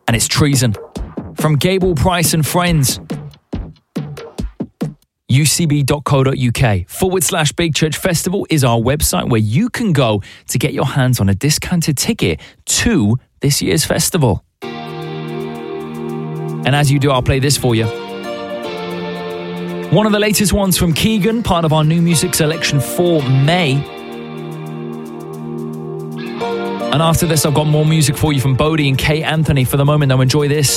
and it's Treason from Gable Price and Friends. ucb.co.uk/Big Church Festival is our website where you can go to get your hands on a discounted ticket to this year's festival. And as you do, I'll play this for you. One of the latest ones from Keegan, part of our new music selection for May. And after this, I've got more music for you from Bodie and Kay Anthony. For the moment, though, enjoy this.